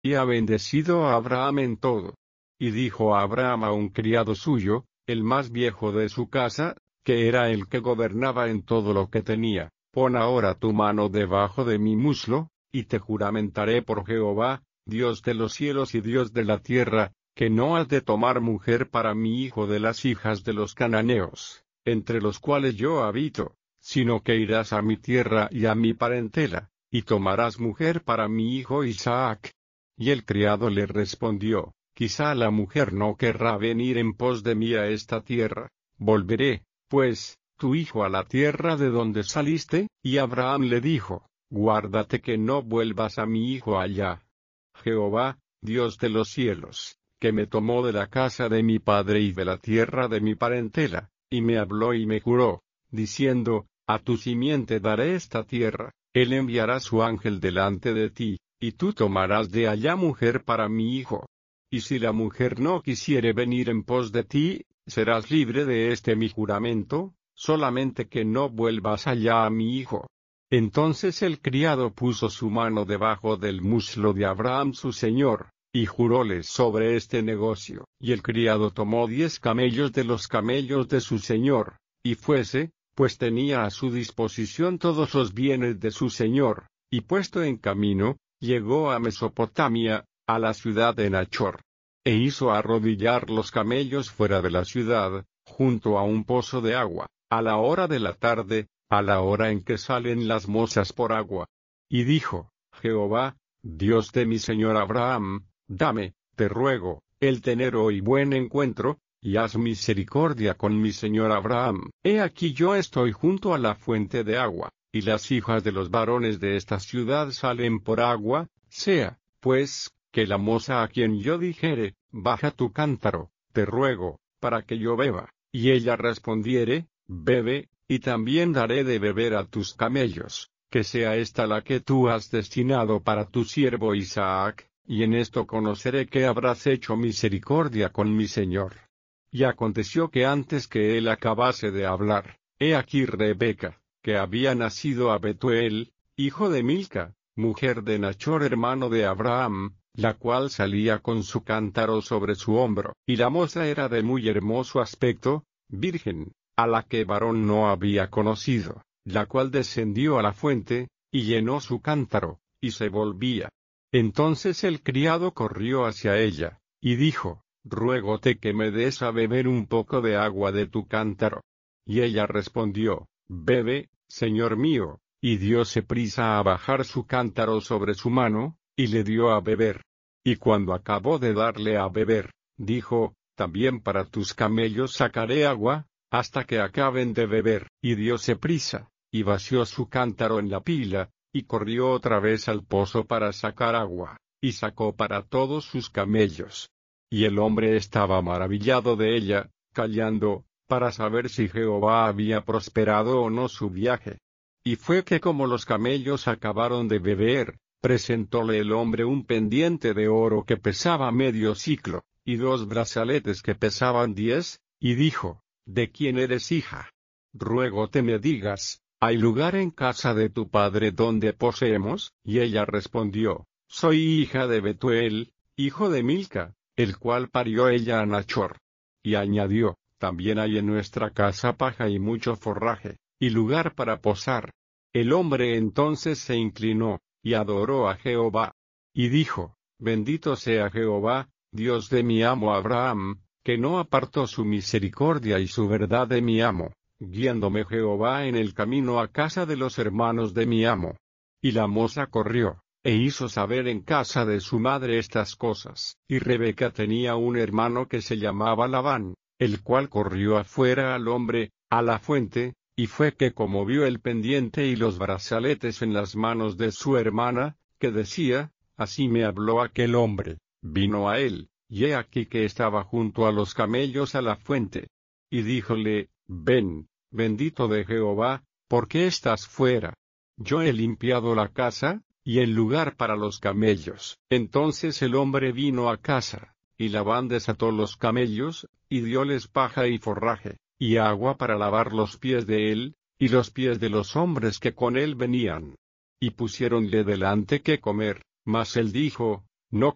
y ha bendecido a Abraham en todo. Y dijo a Abraham a un criado suyo, el más viejo de su casa, que era el que gobernaba en todo lo que tenía, pon ahora tu mano debajo de mi muslo, y te juramentaré por Jehová, Dios de los cielos y Dios de la tierra, que no has de tomar mujer para mi hijo de las hijas de los cananeos, entre los cuales yo habito, sino que irás a mi tierra y a mi parentela, y tomarás mujer para mi hijo Isaac. Y el criado le respondió, quizá la mujer no querrá venir en pos de mí a esta tierra, volveré, pues, tu hijo a la tierra de donde saliste, y Abraham le dijo, guárdate que no vuelvas a mi hijo allá. Jehová, Dios de los cielos, que me tomó de la casa de mi padre y de la tierra de mi parentela, y me habló y me juró, diciendo, a tu simiente daré esta tierra, él enviará su ángel delante de ti, y tú tomarás de allá mujer para mi hijo. Y si la mujer no quisiere venir en pos de ti, serás libre de este mi juramento, solamente que no vuelvas allá a mi hijo. Entonces el criado puso su mano debajo del muslo de Abraham su señor, y juróle sobre este negocio. Y el criado tomó 10 camellos de los camellos de su señor, y fuese, pues tenía a su disposición todos los bienes de su señor, y puesto en camino, llegó a Mesopotamia, a la ciudad de Nachor. E hizo arrodillar los camellos fuera de la ciudad, junto a un pozo de agua, a la hora de la tarde, a la hora en que salen las mozas por agua. Y dijo, Jehová, Dios de mi señor Abraham, dame, te ruego, el tener hoy buen encuentro, y haz misericordia con mi señor Abraham. He aquí yo estoy junto a la fuente de agua, y las hijas de los varones de esta ciudad salen por agua, sea, pues, que la moza a quien yo dijere, baja tu cántaro, te ruego, para que yo beba, y ella respondiere, bebe, y también daré de beber a tus camellos, que sea esta la que tú has destinado para tu siervo Isaac, y en esto conoceré que habrás hecho misericordia con mi señor. Y aconteció que antes que él acabase de hablar, he aquí Rebeca, que había nacido a Betuel, hijo de Milca, mujer de Nachor hermano de Abraham, la cual salía con su cántaro sobre su hombro, y la moza era de muy hermoso aspecto, virgen, a la que varón no había conocido, la cual descendió a la fuente, y llenó su cántaro, y se volvía. Entonces el criado corrió hacia ella, y dijo, ruégote que me des a beber un poco de agua de tu cántaro. Y ella respondió, bebe, señor mío, y dióse prisa a bajar su cántaro sobre su mano, y le dio a beber. Y cuando acabó de darle a beber, dijo, también para tus camellos sacaré agua, hasta que acaben de beber. Y dióse prisa, y vació su cántaro en la pila, y corrió otra vez al pozo para sacar agua, y sacó para todos sus camellos. Y el hombre estaba maravillado de ella, callando, para saber si Jehová había prosperado o no su viaje. Y fue que como los camellos acabaron de beber, presentóle el hombre un pendiente de oro que pesaba medio siclo, y 2 brazaletes que pesaban 10, y dijo, ¿de quién eres hija? Ruégote me digas, ¿hay lugar en casa de tu padre donde poseemos? Y ella respondió, soy hija de Betuel, hijo de Milca, el cual parió ella a Nachor. Y añadió, también hay en nuestra casa paja y mucho forraje, y lugar para posar. El hombre entonces se inclinó, y adoró a Jehová. Y dijo, bendito sea Jehová, Dios de mi amo Abraham, que no apartó su misericordia y su verdad de mi amo, guiándome Jehová en el camino a casa de los hermanos de mi amo. Y la moza corrió, e hizo saber en casa de su madre estas cosas. Y Rebeca tenía un hermano que se llamaba Labán, el cual corrió afuera al hombre, a la fuente, y fue que como vio el pendiente y los brazaletes en las manos de su hermana, que decía, así me habló aquel hombre, vino a él, y he aquí que estaba junto a los camellos a la fuente. Y díjole, ven, bendito de Jehová, ¿por qué estás fuera? Yo he limpiado la casa, y el lugar para los camellos. Entonces el hombre vino a casa, y Labán desató los camellos, y dióles paja y forraje, y agua para lavar los pies de él, y los pies de los hombres que con él venían. Y pusiéronle delante que comer, mas él dijo,